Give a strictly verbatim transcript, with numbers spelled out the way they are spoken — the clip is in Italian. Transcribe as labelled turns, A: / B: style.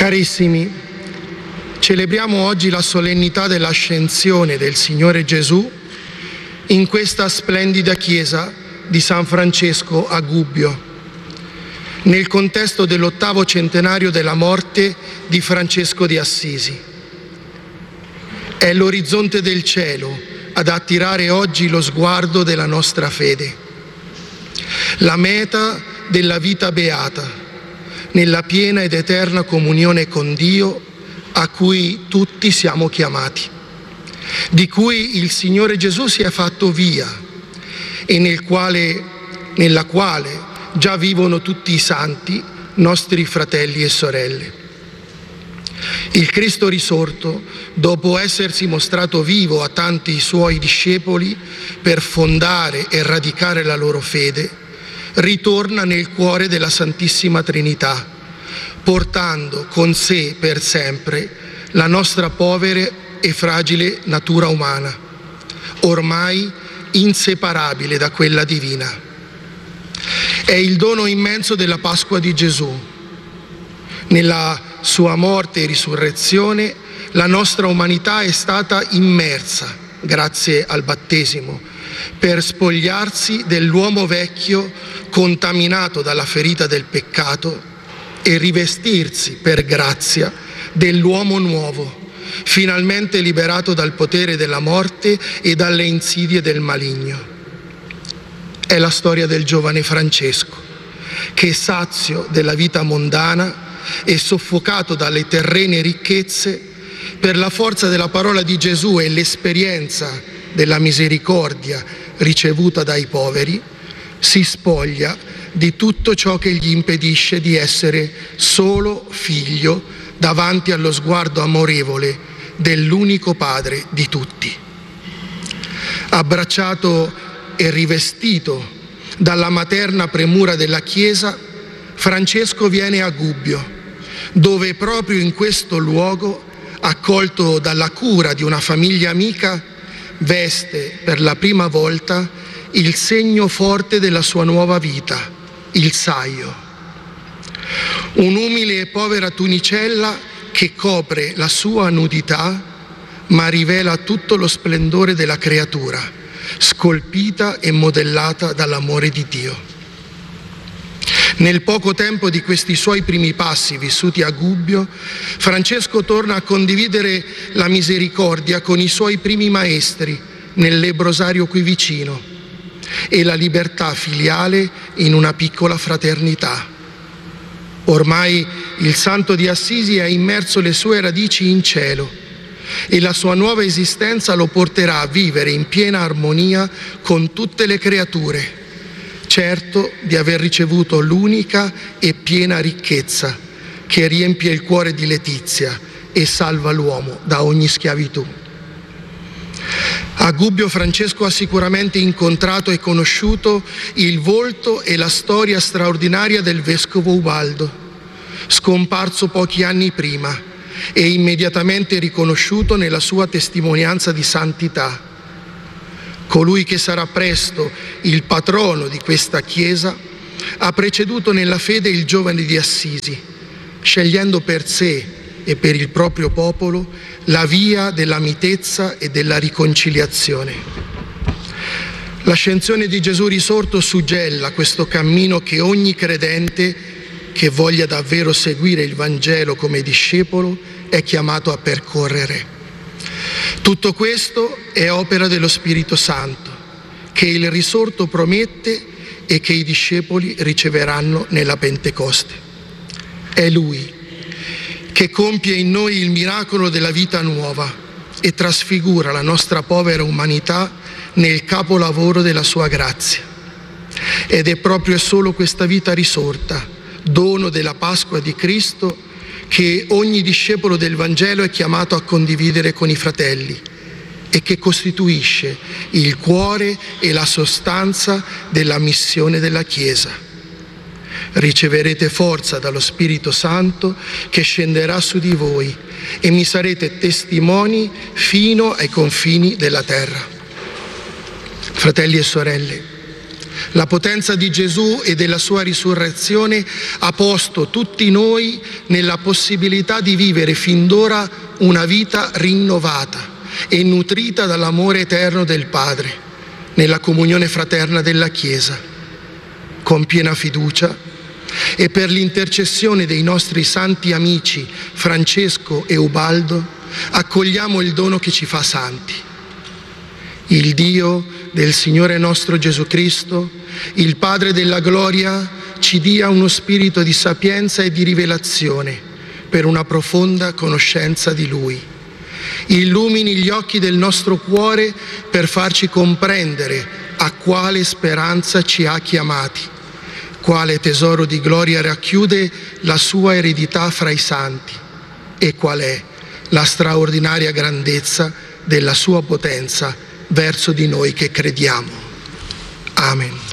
A: Carissimi, celebriamo oggi la solennità dell'ascensione del Signore Gesù in questa splendida chiesa di San Francesco a Gubbio, nel contesto dell'ottavo centenario della morte di Francesco di Assisi. È l'orizzonte del cielo ad attirare oggi lo sguardo della nostra fede, la meta della vita beata, nella piena ed eterna comunione con Dio a cui tutti siamo chiamati, di cui il Signore Gesù si è fatto via e nel quale, nella quale già vivono tutti i santi, nostri fratelli e sorelle. Il Cristo risorto, dopo essersi mostrato vivo a tanti suoi discepoli per fondare e radicare la loro fede, ritorna nel cuore della Santissima Trinità, portando con sé per sempre la nostra povera e fragile natura umana, ormai inseparabile da quella divina. È il dono immenso della Pasqua di Gesù. Nella sua morte e risurrezione la nostra umanità è stata immersa, grazie al battesimo, per spogliarsi dell'uomo vecchio contaminato dalla ferita del peccato e rivestirsi per grazia dell'uomo nuovo, finalmente liberato dal potere della morte e dalle insidie del maligno. È la storia del giovane Francesco, che sazio della vita mondana e soffocato dalle terrene ricchezze, per la forza della parola di Gesù e l'esperienza della misericordia ricevuta dai poveri, si spoglia di tutto ciò che gli impedisce di essere solo figlio davanti allo sguardo amorevole dell'unico Padre di tutti. Abbracciato e rivestito dalla materna premura della Chiesa, Francesco viene a Gubbio, dove proprio in questo luogo, accolto dalla cura di una famiglia amica, veste per la prima volta il segno forte della sua nuova vita, il saio. Un'umile e povera tunicella che copre la sua nudità, ma rivela tutto lo splendore della creatura, scolpita e modellata dall'amore di Dio. Nel poco tempo di questi suoi primi passi vissuti a Gubbio, Francesco torna a condividere la misericordia con i suoi primi maestri nel lebbrosario qui vicino e la libertà filiale in una piccola fraternità. Ormai il santo di Assisi ha immerso le sue radici in cielo e la sua nuova esistenza lo porterà a vivere in piena armonia con tutte le creature, certo di aver ricevuto l'unica e piena ricchezza che riempie il cuore di letizia e salva l'uomo da ogni schiavitù. A Gubbio Francesco ha sicuramente incontrato e conosciuto il volto e la storia straordinaria del vescovo Ubaldo, scomparso pochi anni prima e immediatamente riconosciuto nella sua testimonianza di santità. Colui che sarà presto il patrono di questa Chiesa ha preceduto nella fede il giovane di Assisi, scegliendo per sé e per il proprio popolo la via della mitezza e della riconciliazione. L'ascensione di Gesù risorto suggella questo cammino che ogni credente che voglia davvero seguire il Vangelo come discepolo è chiamato a percorrere. Tutto questo è opera dello Spirito Santo, che il risorto promette e che i discepoli riceveranno nella Pentecoste. È Lui che compie in noi il miracolo della vita nuova e trasfigura la nostra povera umanità nel capolavoro della sua grazia. Ed è proprio e solo questa vita risorta, dono della Pasqua di Cristo, che ogni discepolo del Vangelo è chiamato a condividere con i fratelli e che costituisce il cuore e la sostanza della missione della Chiesa. Riceverete forza dallo Spirito Santo che scenderà su di voi e mi sarete testimoni fino ai confini della terra. Fratelli e sorelle, La potenza di Gesù e della sua risurrezione ha posto tutti noi nella possibilità di vivere fin d'ora una vita rinnovata e nutrita dall'amore eterno del Padre, nella comunione fraterna della Chiesa. Con piena fiducia e per l'intercessione dei nostri santi amici Francesco e Ubaldo, accogliamo il dono che ci fa santi. Il Dio del Signore nostro Gesù Cristo, il Padre della gloria, ci dia uno spirito di sapienza e di rivelazione per una profonda conoscenza di Lui. Illumini gli occhi del nostro cuore per farci comprendere a quale speranza ci ha chiamati, quale tesoro di gloria racchiude la sua eredità fra i santi e qual è la straordinaria grandezza della sua potenza verso di noi che crediamo. Amen.